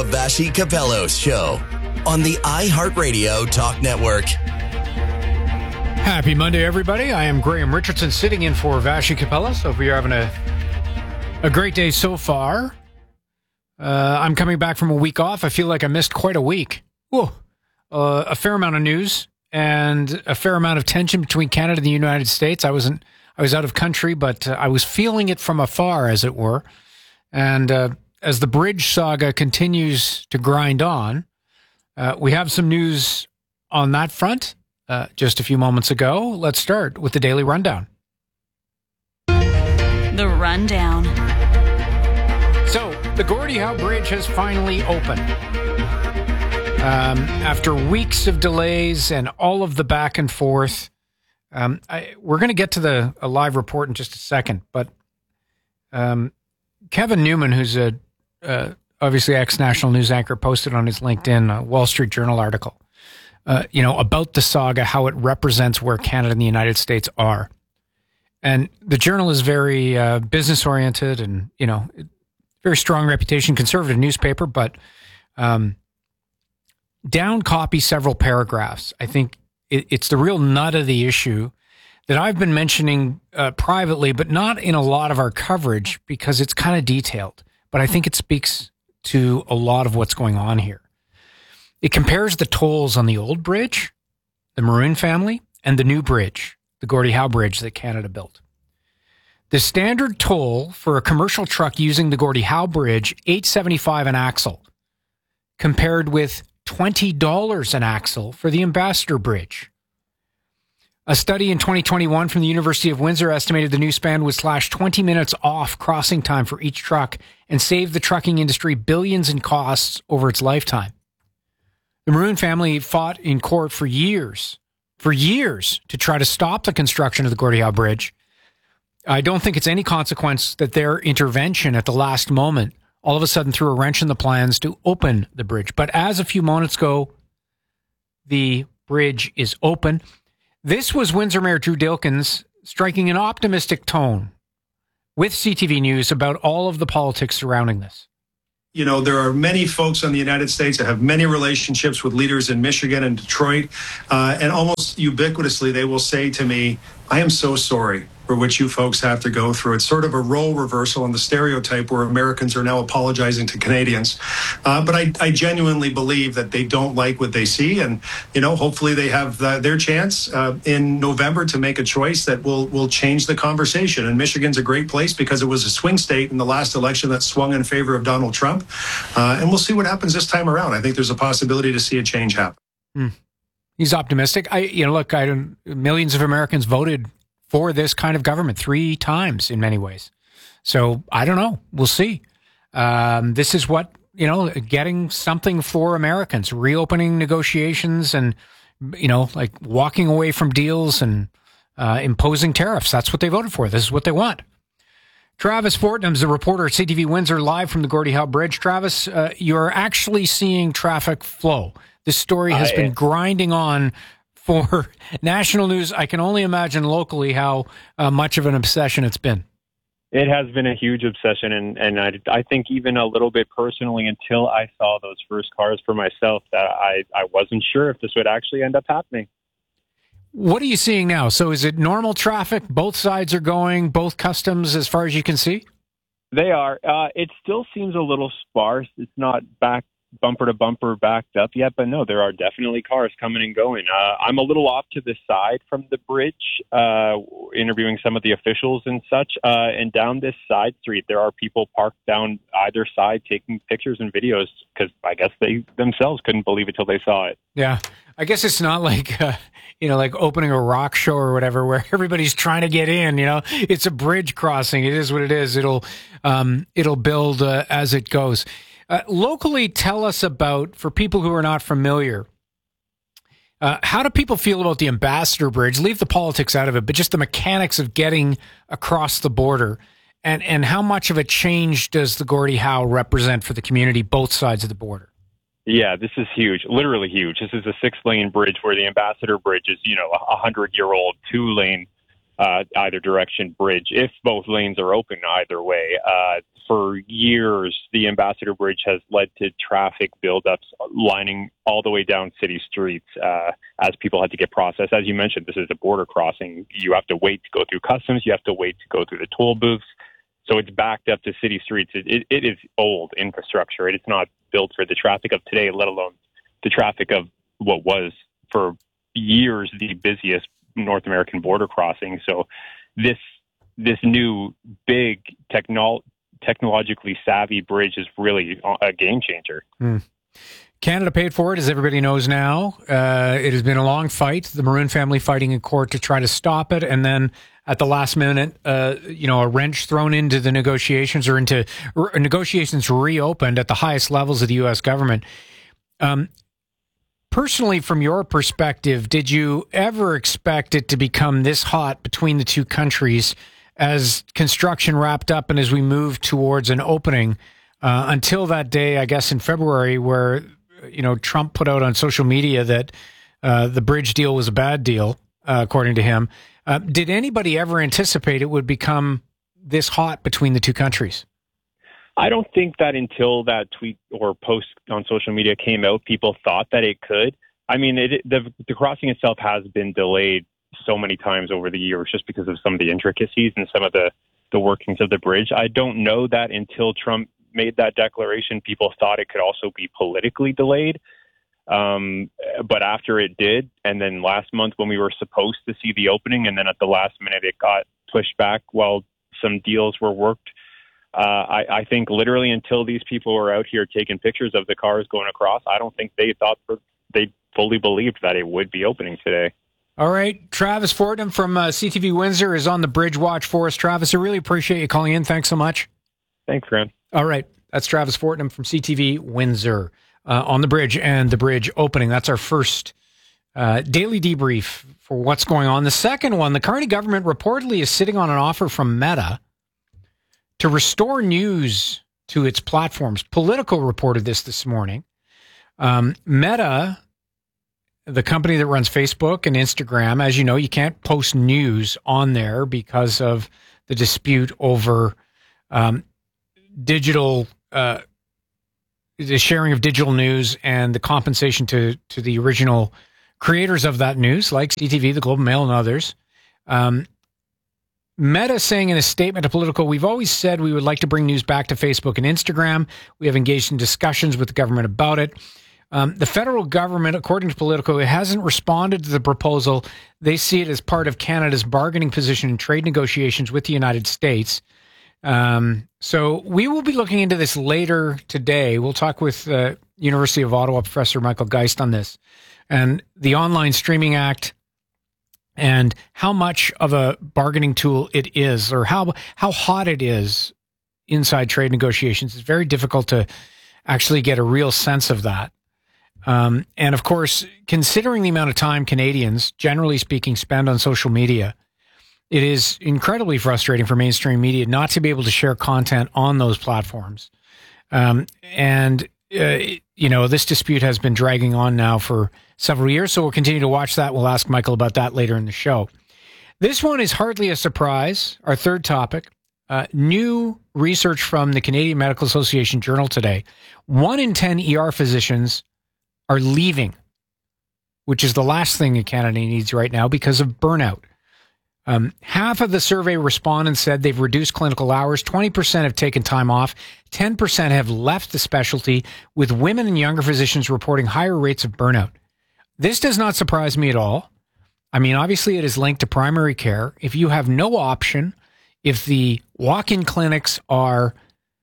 Vassy Capello's show on the iHeartRadio Talk Network. Happy Monday, everybody. I am Graham Richardson sitting in for Vassy Capellos. Hope you're having a great day so far. I'm coming back from a week off. I feel like I missed quite a week. Whoa. A fair amount of news and a fair amount of tension between Canada and the United States. I was out of country, but I was feeling it from afar, as it were. And as the bridge saga continues to grind on, we have some news on that front just a few moments ago. Let's start with the Daily Rundown. The Rundown. So, the Gordie Howe Bridge has finally opened. After weeks of delays and all of the back and forth, we're going to get to a live report in just a second, but Kevin Newman, who's obviously ex-national news anchor, posted on his LinkedIn a Wall Street Journal article, about the saga, how it represents where Canada and the United States are. And the Journal is very business-oriented and, very strong reputation, conservative newspaper, but down copy several paragraphs. I think it's the real nut of the issue that I've been mentioning privately, but not in a lot of our coverage because it's kind of detailed. But I think it speaks to a lot of what's going on here. It compares the tolls on the old bridge, the Maroon family, and the new bridge, the Gordie Howe Bridge that Canada built. The standard toll for a commercial truck using the Gordie Howe Bridge, $8.75 an axle, compared with $20 an axle for the Ambassador Bridge. A study in 2021 from the University of Windsor estimated the new span would slash 20 minutes off crossing time for each truck and save the trucking industry billions in costs over its lifetime. The Maroon family fought in court for years to try to stop the construction of the Gordie Howe Bridge. I don't think it's any consequence that their intervention at the last moment all of a sudden threw a wrench in the plans to open the bridge. But as a few moments ago, the bridge is open. This was Windsor Mayor Drew Dilkens striking an optimistic tone with CTV News about all of the politics surrounding this. There are many folks in the United States that have many relationships with leaders in Michigan and Detroit, and almost ubiquitously they will say to me, I am so sorry for what you folks have to go through. It's sort of a role reversal on the stereotype where Americans are now apologizing to Canadians. But I genuinely believe that they don't like what they see. And, hopefully they have their chance in November to make a choice that will change the conversation. And Michigan's a great place because it was a swing state in the last election that swung in favor of Donald Trump. And we'll see what happens this time around. I think there's a possibility to see a change happen. He's optimistic. Millions of Americans voted for this kind of government 3 times in many ways. So I don't know. We'll see. This is what, getting something for Americans, reopening negotiations and, walking away from deals and imposing tariffs. That's what they voted for. This is what they want. Travis Fortnum's the reporter at CTV Windsor, live from the Gordie Howe Bridge. Travis, you're actually seeing traffic flow. This story has been grinding on for national news. I can only imagine locally how much of an obsession it's been. It has been a huge obsession, and I think even a little bit personally until I saw those first cars for myself that I wasn't sure if this would actually end up happening. What are you seeing now? So is it normal traffic? Both sides are going, both customs as far as you can see? They are. It still seems a little sparse. It's not back bumper to bumper backed up yet, but no, there are definitely cars coming and going. I'm a little off to the side from the bridge, interviewing some of the officials and such, and down this side street, there are people parked down either side taking pictures and videos because I guess they themselves couldn't believe it till they saw it. Yeah. I guess it's not like, like opening a rock show or whatever where everybody's trying to get in, It's a bridge crossing. It is what it is. It'll build as it goes. Locally, tell us about, for people who are not familiar, how do people feel about the Ambassador Bridge? Leave the politics out of it, but just the mechanics of getting across the border. And how much of a change does the Gordie Howe represent for the community, both sides of the border? Yeah, this is huge, literally huge. This is a 6-lane bridge where the Ambassador Bridge is, a 100-year-old 2-lane either direction bridge, if both lanes are open either way. for years, the Ambassador Bridge has led to traffic buildups lining all the way down city streets as people had to get processed. As you mentioned, this is a border crossing. You have to wait to go through customs. You have to wait to go through the toll booths. So it's backed up to city streets. It is old infrastructure. It's not built for the traffic of today, let alone the traffic of what was for years the busiest North American border crossing. So this new big technologically savvy bridge is really a game changer. Canada paid for it, as everybody knows now. It has been a long fight, the Maroon family fighting in court to try to stop it, and then at the last minute, a wrench thrown into the negotiations, or into negotiations reopened at the highest levels of the U.S. government. Personally, from your perspective, did you ever expect it to become this hot between the two countries as construction wrapped up and as we moved towards an opening until that day, I guess, in February, where Trump put out on social media that the bridge deal was a bad deal, according to him. Did anybody ever anticipate it would become this hot between the two countries? I don't think that until that tweet or post on social media came out, people thought that it could. I mean, the crossing itself has been delayed so many times over the years just because of some of the intricacies and some of the workings of the bridge. I don't know that until Trump made that declaration, people thought it could also be politically delayed. But after it did, and then last month when we were supposed to see the opening, and then at the last minute it got pushed back while some deals were worked, I think literally until these people were out here taking pictures of the cars going across, I don't think they fully believed that it would be opening today. All right. Travis Fortnum from CTV Windsor is on the bridge watch for us. Travis, I really appreciate you calling in. Thanks so much. Thanks, Grant. All right. That's Travis Fortnum from CTV Windsor on the bridge and the bridge opening. That's our first daily debrief for what's going on. The second one, the Carney government reportedly is sitting on an offer from Meta to restore news to its platforms. Politico reported this morning. Meta, the company that runs Facebook and Instagram, as you know, you can't post news on there because of the dispute over digital, the sharing of digital news and the compensation to the original creators of that news, like CTV, the Globe and Mail, and others. Meta saying in a statement to Politico, we've always said we would like to bring news back to Facebook and Instagram. We have engaged in discussions with the government about it. The federal government, according to Politico, it hasn't responded to the proposal. They see it as part of Canada's bargaining position in trade negotiations with the United States. So we will be looking into this later today. We'll talk with University of Ottawa Professor Michael Geist on this and the Online Streaming Act, and how much of a bargaining tool it is, or how hot it is inside trade negotiations. It's very difficult to actually get a real sense of that. And of course, considering the amount of time Canadians, generally speaking, spend on social media, it is incredibly frustrating for mainstream media not to be able to share content on those platforms. This dispute has been dragging on now for several years, so we'll continue to watch that. We'll ask Michael about that later in the show. This one is hardly a surprise. Our third topic, new research from the Canadian Medical Association Journal today. 1 in 10 ER physicians are leaving, which is the last thing that Canada needs right now because of burnout. Half of the survey respondents said they've reduced clinical hours. 20% have taken time off. 10% have left the specialty, with women and younger physicians reporting higher rates of burnout. This does not surprise me at all. I mean, obviously it is linked to primary care. If you have no option, if the walk-in clinics are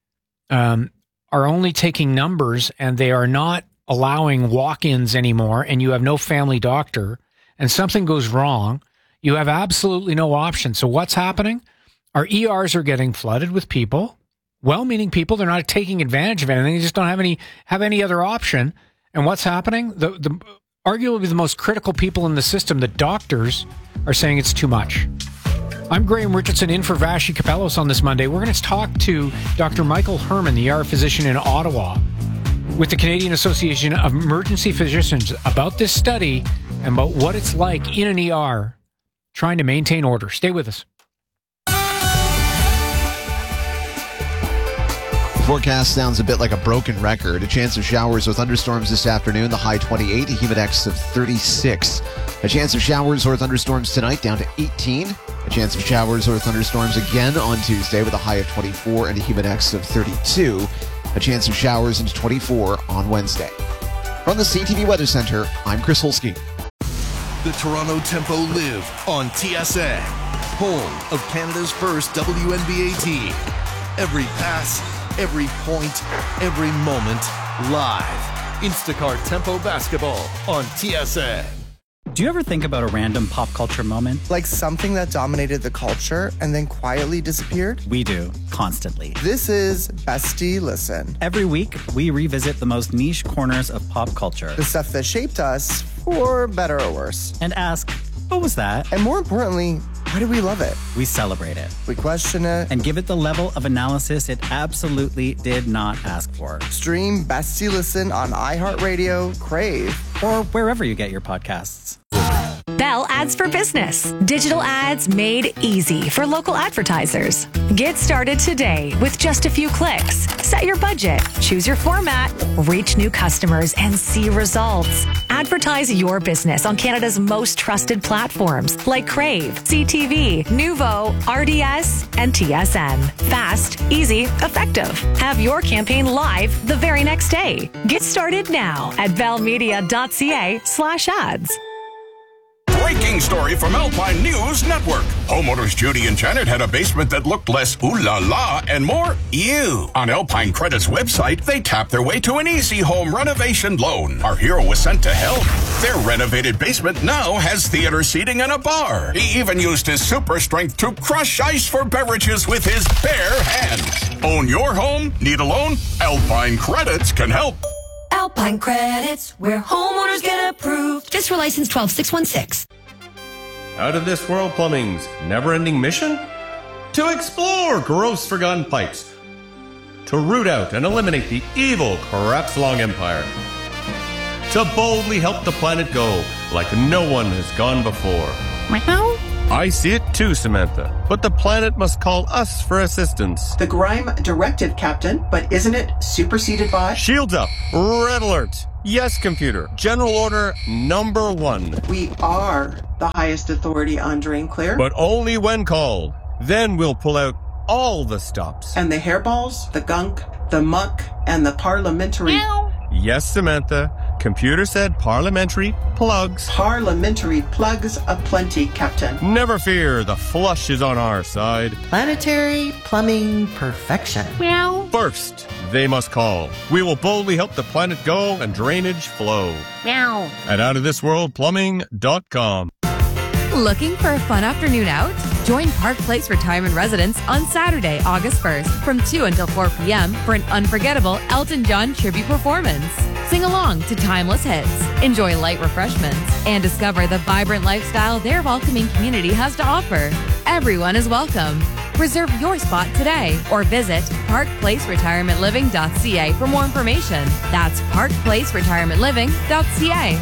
only taking numbers and they are not allowing walk-ins anymore, and you have no family doctor, and something goes wrong, you have absolutely no option. So what's happening? Our ERs are getting flooded with people, well-meaning people. They're not taking advantage of anything. They just don't have any other option. And what's happening? The arguably the most critical people in the system, the doctors, are saying it's too much. I'm Graham Richardson in for Vashi Kapelos on this Monday. We're going to talk to Dr. Michael Herman, the ER physician in Ottawa, with the Canadian Association of Emergency Physicians about this study and about what it's like in an ER trying to maintain order. Stay with us. Forecast sounds a bit like a broken record. A chance of showers or thunderstorms this afternoon, the high 28, a humid index of 36. A chance of showers or thunderstorms tonight, down to 18. A chance of showers or thunderstorms again on Tuesday with a high of 24 and a humid index of 32. A chance of showers into 24 on Wednesday. From the CTV Weather Center, I'm Chris Holsky. The Toronto Tempo live on TSN, home of Canada's first WNBA team. Every pass, every point, every moment, live. Instacart Tempo Basketball on TSN. Do you ever think about a random pop culture moment? Like something that dominated the culture and then quietly disappeared? We do, constantly. This is Bestie Listen. Every week, we revisit the most niche corners of pop culture. The stuff that shaped us, for better or worse. And ask, what was that? And more importantly, why do we love it? We celebrate it. We question it. And give it the level of analysis it absolutely did not ask for. Stream Bestie Listen on iHeartRadio, Crave, or wherever you get your podcasts. Bell Ads for Business. Digital ads made easy for local advertisers. Get started today with just a few clicks. Set your budget, choose your format, reach new customers, and see results. Advertise your business on Canada's most trusted platforms like Crave, CTV, Nuvo, RDS, and TSN. Fast, easy, effective. Have your campaign live the very next day. Get started now at bellmedia.ca/ads. Breaking story from Alpine News Network. Homeowners Judy and Janet had a basement that looked less ooh la la and more ew. On Alpine Credit's website, they tapped their way to an easy home renovation loan. Our hero was sent to help. Their renovated basement now has theater seating and a bar. He even used his super strength to crush ice for beverages with his bare hands. Own your home? Need a loan? Alpine Credits can help. Alpine Credits, where homeowners get approved. Just for license 12616. Out of This World Plumbing's never-ending mission? To explore gross forgotten pipes. To root out and eliminate the evil Crapslong Empire. To boldly help the planet go like no one has gone before. I see it too, Samantha. But the planet must call us for assistance. The Grime Directive, Captain, but isn't it superseded by? Shields up. Red alert. Yes, computer. General order number 1. We are the highest authority on Drain Clear. But only when called. Then we'll pull out all the stops. And the hairballs, the gunk, the muck, and the parliamentary... Meow. Yes, Samantha. Computer said parliamentary plugs. Parliamentary plugs aplenty, Captain. Never fear, the flush is on our side. Planetary plumbing perfection. Meow. First, they must call. We will boldly help the planet go and drainage flow. Meow. At OutOfThisWorldPlumbing.com. Looking for a fun afternoon out? Join Park Place Retirement Residents on Saturday, August 1st from 2 until 4 p.m. for an unforgettable Elton John tribute performance. Sing along to timeless hits, enjoy light refreshments, and discover the vibrant lifestyle their welcoming community has to offer. Everyone is welcome. Reserve your spot today or visit parkplaceretirementliving.ca for more information. That's parkplaceretirementliving.ca.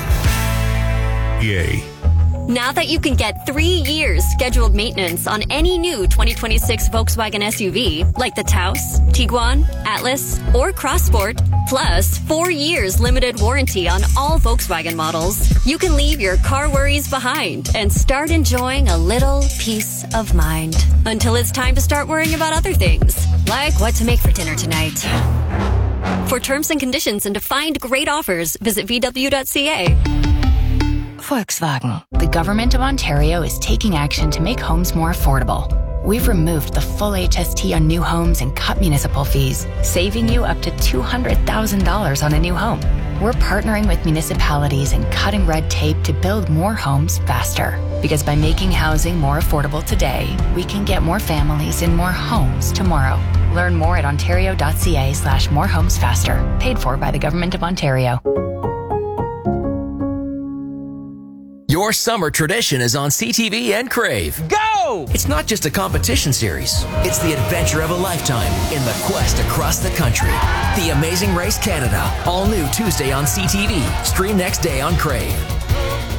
Yay. Now that you can get 3 years scheduled maintenance on any new 2026 Volkswagen SUV, like the Taos, Tiguan, Atlas, or Crossport, plus 4 years limited warranty on all Volkswagen models, you can leave your car worries behind and start enjoying a little peace of mind. Until it's time to start worrying about other things, like what to make for dinner tonight. For terms and conditions and to find great offers, visit VW.ca. Volkswagen. The Government of Ontario is taking action to make homes more affordable. We've removed the full HST on new homes and cut municipal fees, saving you up to $200,000 on a new home. We're partnering with municipalities and cutting red tape to build more homes faster. Because by making housing more affordable today, we can get more families in more homes tomorrow. Learn more at ontario.ca/morehomesfaster. Paid for by the Government of Ontario. Your summer tradition is on CTV and Crave. Go! It's not just a competition series. It's the adventure of a lifetime in the quest across the country. The Amazing Race Canada. All new Tuesday on CTV. Stream next day on Crave.